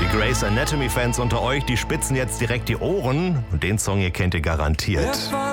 Grey's Anatomy-Fans unter euch, die spitzen jetzt direkt die Ohren. Und den Song hier kennt ihr garantiert.